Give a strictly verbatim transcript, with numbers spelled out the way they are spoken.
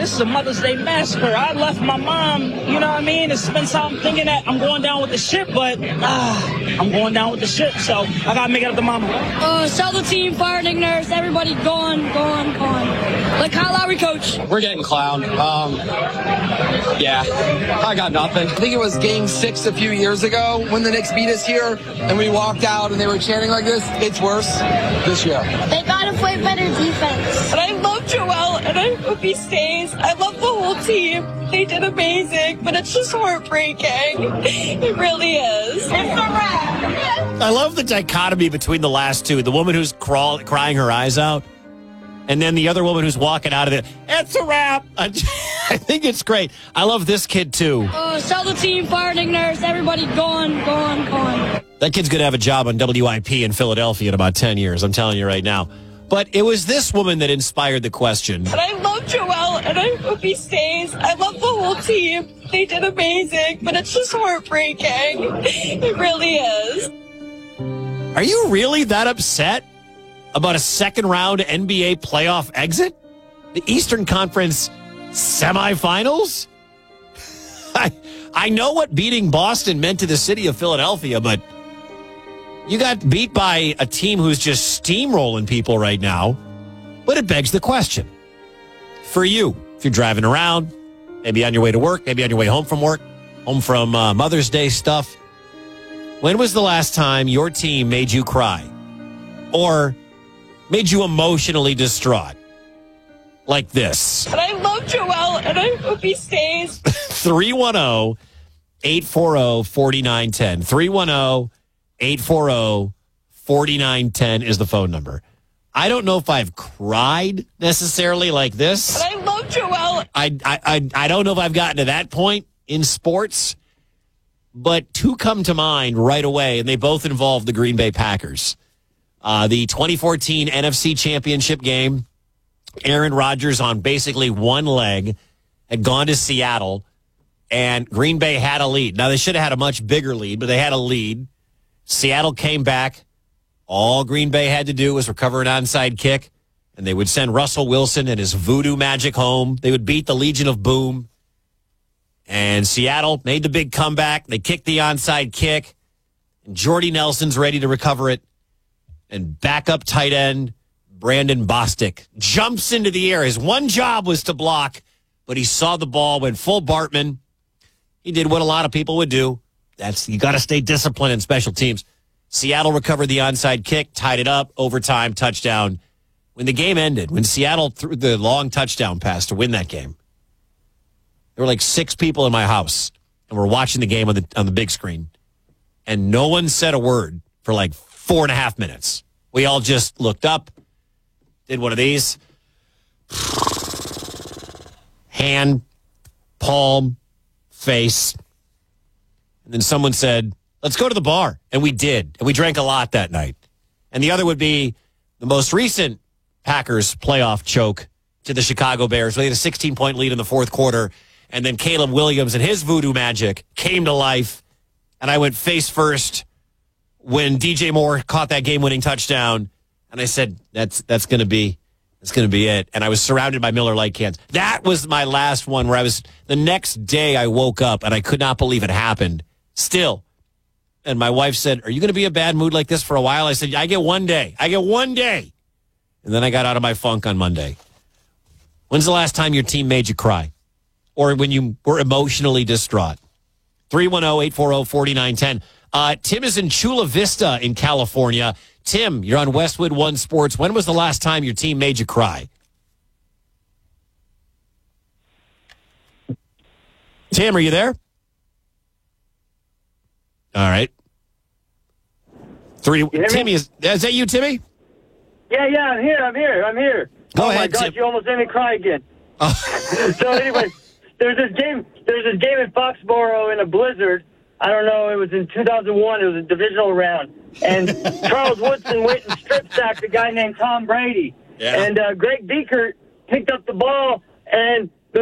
this is a Mother's Day massacre. I left my mom, you know what I mean, and spent time thinking that I'm going down with the ship, but ah, I'm going down with the ship, so I got to make it up to mama. Uh, sell the team, fire Nick Nurse, everybody gone, gone, gone. Like Kyle Lowry, coach. We're getting clowned. Um, yeah, I got nothing. I think it was game six a few years ago when the Knicks beat us here, and we walked out and they were chanting like this. It's worse this year. They got to play better defense. And I love Joel, and I hope he stays. I love the whole team. They did amazing, but it's just heartbreaking. It really is. It's a wrap. I love the dichotomy between the last two. The woman who's crawl, crying her eyes out, and then the other woman who's walking out of it. It's a wrap. I, I think it's great. I love this kid, too. Uh, sell the team, fire Nick Nurse, everybody gone, gone, gone. That kid's going to have a job on W I P in Philadelphia in about ten years. I'm telling you right now. But it was this woman that inspired the question. And I love Joel, and I hope he stays. I love the whole team. They did amazing, but it's just heartbreaking. It really is. Are you really that upset about a second round N B A playoff exit? The Eastern Conference semifinals? I, I know what beating Boston meant to the city of Philadelphia, but you got beat by a team who's just steamrolling people right now. But it begs the question. For you, if you're driving around, maybe on your way to work, maybe on your way home from work, home from uh, Mother's Day stuff, when was the last time your team made you cry? Or made you emotionally distraught? Like this. And I love Joel, and I hope he stays. three one zero, eight four zero, four nine one zero. three one zero, eight four zero, four nine one zero is the phone number. I don't know if I've cried necessarily like this. And I love Joel. I, I, I, I don't know if I've gotten to that point in sports, but two come to mind right away, and they both involve the Green Bay Packers. Uh, the twenty fourteen N F C Championship game, Aaron Rodgers on basically one leg had gone to Seattle, and Green Bay had a lead. Now, they should have had a much bigger lead, but they had a lead. Seattle came back. All Green Bay had to do was recover an onside kick, and they would send Russell Wilson and his voodoo magic home. They would beat the Legion of Boom. And Seattle made the big comeback. They kicked the onside kick, and Jordy Nelson's ready to recover it. And backup tight end Brandon Bostic jumps into the air. His one job was to block, but he saw the ball, went full Bartman. He did what a lot of people would do. That's you got to stay disciplined in special teams. Seattle recovered the onside kick, tied it up, overtime, touchdown. When the game ended, when Seattle threw the long touchdown pass to win that game, there were like six people in my house, and we're watching the game on the on the big screen, and no one said a word for like four and a half minutes. We all just looked up, did one of these. Hand, palm, face. And then someone said, let's go to the bar. And we did. And we drank a lot that night. And the other would be the most recent Packers playoff choke to the Chicago Bears. They had a sixteen-point lead in the fourth quarter. And then Caleb Williams and his voodoo magic came to life. And I went face first when D J Moore caught that game-winning touchdown. And I said, that's that's going to be that's going to be it. And I was surrounded by Miller Lite cans. That was my last one where I was, the next day I woke up and I could not believe it happened. Still. And my wife said, are you going to be in a bad mood like this for a while? I said, I get one day. I get one day. And then I got out of my funk on Monday. When's the last time your team made you cry? Or when you were emotionally distraught? three one zero, eight four zero, four nine one zero. Uh, Tim is in Chula Vista in California. Tim, you're on Westwood One Sports. When was the last time your team made you cry? Tim, are you there? All right. Three. Timmy, is, is that you, Timmy? Yeah, yeah, I'm here. I'm here. I'm here. Go oh ahead, my gosh, Tim. you almost made me cry again. Oh. So anyway, there's this game. There's this game in Foxborough in a blizzard. I don't know. It was in two thousand one. It was a divisional round, and Charles Woodson went and strip sacked a guy named Tom Brady. Yeah. And uh, Greg Beekert picked up the ball and